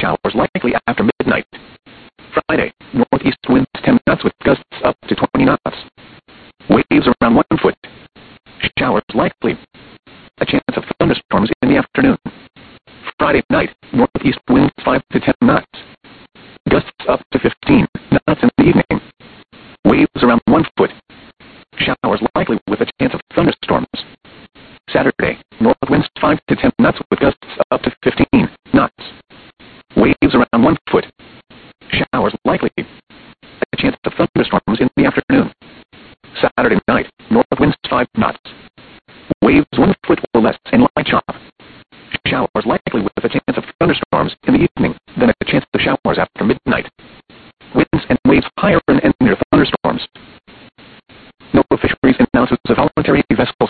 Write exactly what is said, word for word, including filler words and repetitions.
Showers likely after midnight. Friday, northeast winds ten knots with gusts up to twenty knots. Waves around one foot. Showers likely. A chance of thunderstorms in the afternoon. Friday night, northeast winds five to ten knots. Gusts up to fifteen knots in the evening. Waves around one foot. Showers likely with a chance of thunderstorms. Saturday, north winds five to ten knots with gusts up to fifteen knots. Waves around one foot. Showers likely. A chance of thunderstorms in the afternoon. Saturday night, north winds five knots. Waves one foot or less and light chop. Showers likely with a chance of thunderstorms in the evening, then a chance of showers after midnight. Winds and waves higher and near thunderstorms. NOAA Fisheries announces a voluntary vessel